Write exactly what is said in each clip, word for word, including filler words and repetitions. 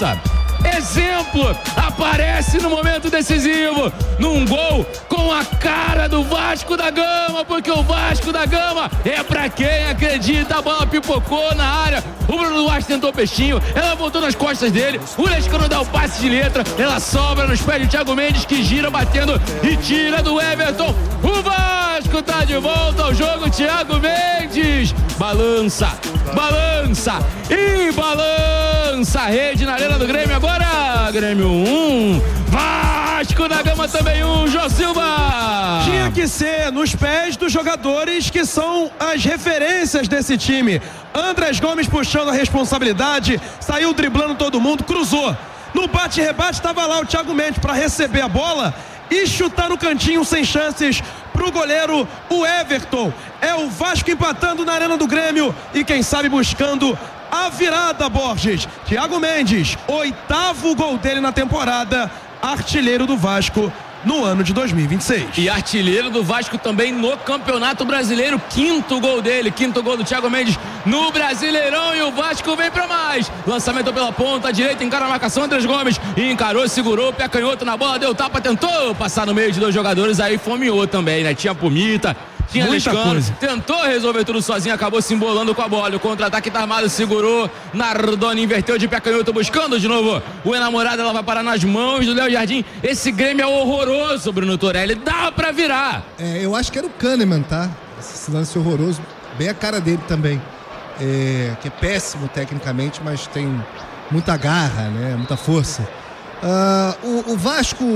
balança. Exemplo, aparece no momento decisivo, num gol com a cara do Vasco da Gama, porque o Vasco da Gama é pra quem acredita. A bola pipocou na área, o Bruno Duarte tentou o peixinho, ela voltou nas costas dele, o Lescano dá o passe de letra, ela sobra nos pés de Thiago Mendes, que gira batendo e tira do Everton. O Vasco tá de volta ao jogo, Thiago Mendes balança, balança e balança a rede na arena do Grêmio. Agora Grêmio um, Vasco da Gama também um, Jô Silva. Tinha que ser nos pés dos jogadores que são as referências desse time. Andrés Gomes puxando a responsabilidade, saiu driblando todo mundo, cruzou. No bate-rebate estava lá o Thiago Mendes para receber a bola e chutar no cantinho sem chances pro goleiro, o Everton. É o Vasco empatando na arena do Grêmio e quem sabe buscando a virada, Borges. Thiago Mendes, oitavo gol dele na temporada, artilheiro do Vasco no ano de dois mil e vinte e seis. E artilheiro do Vasco também no Campeonato Brasileiro, quinto gol dele, quinto gol do Thiago Mendes no Brasileirão, e o Vasco vem pra mais. Lançamento pela ponta direita, encara a marcação, Andrés Gomes, e encarou, segurou, pé canhoto na bola, deu tapa, tentou passar no meio de dois jogadores, aí fomeou também, né? Tinha Pumita, tinha Lescano, tentou resolver tudo sozinho, acabou se embolando com a bola. O contra-ataque tá armado, segurou, Nardoni inverteu de pé canhoto, buscando de novo o enamorado, ela vai parar nas mãos do Léo Jardim. Esse Grêmio é horroroso, Bruno Torelli, dá pra virar. É, eu acho que era o Kahneman, tá? Esse lance horroroso, bem a cara dele também, é, que é péssimo tecnicamente, mas tem muita garra, né? Muita força. Uh, o, o Vasco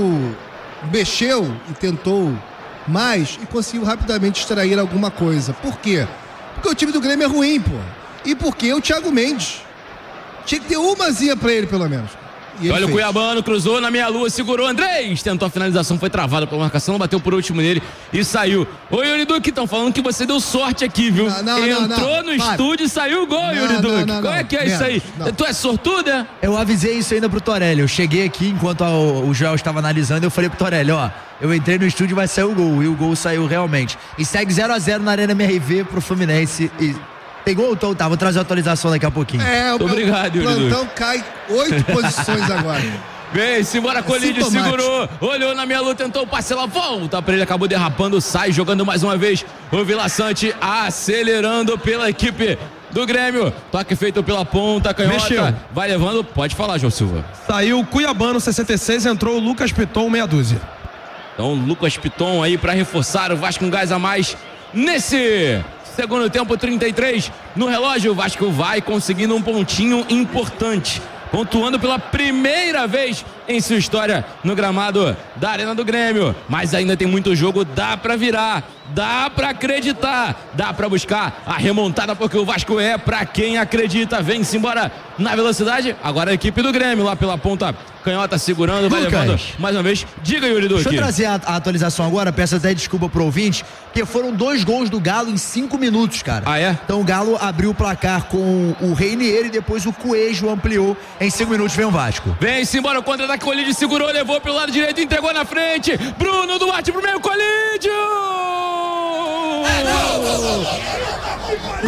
mexeu e tentou mais e conseguiu rapidamente extrair alguma coisa. Por quê? Porque o time do Grêmio é ruim, pô. E porque o Thiago Mendes tinha que ter umazinha pra ele, pelo menos. E olha fez. O Cuiabano, cruzou na meia-lua, segurou Andrés, tentou a finalização, foi travado pela marcação, bateu por último nele e saiu. Ô Yuri Duque, estão falando que você deu sorte aqui, viu? Não, não, Entrou não, não. no Para. estúdio e saiu o gol, não, Yuri Duque. Não, não, Qual é que é não, isso aí? Não. Tu é sortuda? Eu avisei isso ainda pro Torelli. Eu cheguei aqui enquanto a, o Joel estava analisando, eu falei pro Torelli, ó, eu entrei no estúdio e vai sair o gol. E o gol saiu realmente. E segue zero a zero na Arena M R V pro Fluminense. E pegou? Então tá, vou trazer a atualização daqui a pouquinho. É, o Obrigado, Yuri Duque. Plantão cai oito posições agora. Vem, simbora, Colide, segurou, olhou na meia luta, tentou o passe, ela volta pra ele, acabou derrapando, sai, jogando mais uma vez, o Vila Sante acelerando pela equipe do Grêmio, toque feito pela ponta, canhota, Mexeu. vai levando, pode falar, João Silva. Saiu o Cuiabano, sessenta e seis, entrou o Lucas Piton, meia dúzia. Então, Lucas Piton aí pra reforçar o Vasco, um gás a mais nesse segundo tempo, trinta e três no relógio. O Vasco vai conseguindo um pontinho importante, pontuando pela primeira vez em sua história no gramado da Arena do Grêmio. Mas ainda tem muito jogo, dá pra virar, dá pra acreditar, dá pra buscar a remontada, porque o Vasco é pra quem acredita. Vem-se embora na velocidade, agora a equipe do Grêmio lá pela ponta canhota, segurando, Lucas, vai levando mais uma vez. Diga, Yuri Duque. Deixa eu trazer a, a atualização agora, peço até desculpa pro ouvinte, porque foram dois gols do Galo em cinco minutos, cara. Ah, é? Então o Galo abriu o placar com o Reinier e depois o Coelho ampliou. Em cinco minutos vem o Vasco. Vem-se embora, o contra-ataque, Colídio segurou, levou pelo lado direito, entregou na frente. Bruno Duarte pro meio, Colídio!